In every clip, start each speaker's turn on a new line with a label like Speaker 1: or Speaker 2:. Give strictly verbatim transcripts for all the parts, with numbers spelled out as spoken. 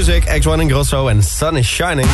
Speaker 1: Music, X one en Grosso en Sun is Shining.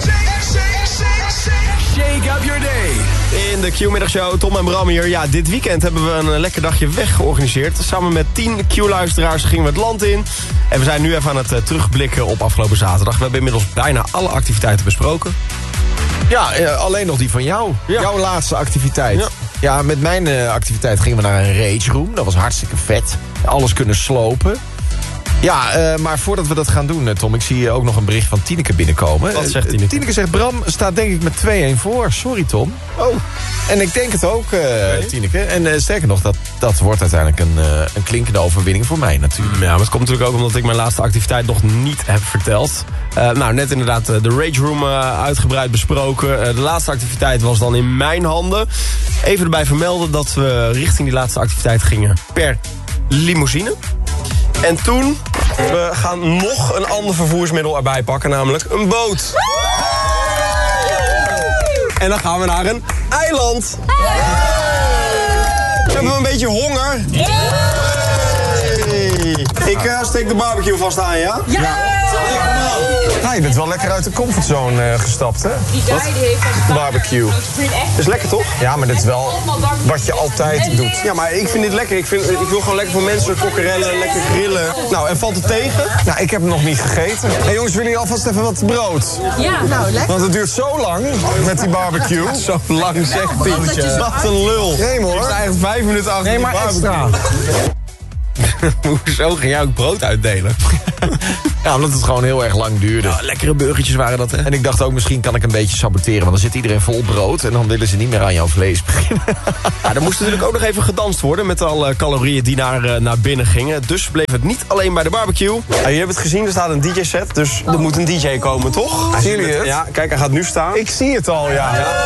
Speaker 2: Shake up your day.
Speaker 1: In de Q-middagshow, Tom en Bram hier. Ja, dit weekend hebben we een lekker dagje weg georganiseerd. Samen met tien Q-luisteraars gingen we het land in. En we zijn nu even aan het uh, terugblikken op afgelopen zaterdag. We hebben inmiddels bijna alle activiteiten besproken.
Speaker 3: Ja, uh, alleen nog die van jou.
Speaker 1: Ja.
Speaker 3: Jouw laatste activiteit.
Speaker 1: Ja.
Speaker 3: Ja, met mijn uh, activiteit gingen we naar een rage room. Dat was hartstikke vet. Alles kunnen slopen. Ja, uh, maar voordat we dat gaan doen, Tom, ik zie ook nog een bericht van Tineke binnenkomen.
Speaker 1: Wat zegt Tineke?
Speaker 3: Tineke zegt, Bram staat denk ik met twee-een voor. Sorry, Tom.
Speaker 1: Oh.
Speaker 3: En ik denk het ook, uh,
Speaker 1: Okay.
Speaker 3: Tineke. En uh, sterker nog, dat, dat wordt uiteindelijk een, uh, een klinkende overwinning voor mij natuurlijk.
Speaker 1: Ja, maar het komt natuurlijk ook omdat ik mijn laatste activiteit nog niet heb verteld. Uh, nou, net inderdaad uh, de Rage Room uh, uitgebreid besproken. Uh, de laatste activiteit was dan in mijn handen. Even erbij vermelden dat we richting die laatste activiteit gingen per limousine. En toen, we gaan nog een ander vervoersmiddel erbij pakken, namelijk een boot. En dan gaan we naar een eiland. We hebben een beetje honger. Ik uh, steek de barbecue vast aan, ja?
Speaker 4: Ja!
Speaker 3: Ja, je bent wel lekker uit de comfortzone uh, gestapt, hè?
Speaker 4: Die guy die heeft als
Speaker 3: Barbecue.
Speaker 1: Is lekker, toch?
Speaker 3: Ja, maar dit is wel wat je altijd doet.
Speaker 1: Ja, maar ik vind dit lekker. Ik, vind, ik wil gewoon lekker voor mensen kokkerellen, lekker grillen. Nou, en valt het tegen?
Speaker 3: Nou, ik heb hem nog niet gegeten. Hé hey, jongens, willen jullie alvast even wat brood?
Speaker 4: Ja, nou lekker.
Speaker 3: Want het duurt zo lang met die barbecue.
Speaker 1: Zo lang, zegt Pietje. Wat een lul.
Speaker 3: Nee, hoor.
Speaker 1: Ik sta echt vijf minuten achter
Speaker 3: Nee,
Speaker 1: die
Speaker 3: maar
Speaker 1: barbecue.
Speaker 3: extra.
Speaker 1: Hoezo ging jij ook brood uitdelen?
Speaker 3: Ja, omdat het gewoon heel erg lang duurde.
Speaker 1: Ja, lekkere burgertjes waren dat, hè?
Speaker 3: En ik dacht ook, misschien kan ik een beetje saboteren. Want dan zit iedereen vol brood en dan willen ze niet meer aan jouw vlees beginnen.
Speaker 1: Ja, er moest natuurlijk ook nog even gedanst worden met alle calorieën die naar, uh, naar binnen gingen. Dus bleef het niet alleen bij de barbecue. Ja, je hebt het gezien, er staat een D J-set, dus er moet een D J komen, toch?
Speaker 3: Zien jullie het?
Speaker 1: Ja, kijk, hij gaat nu staan.
Speaker 3: Ik zie het al, ja. ja.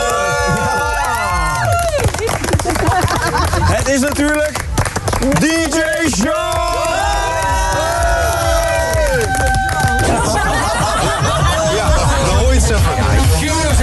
Speaker 1: Het is natuurlijk D J Show!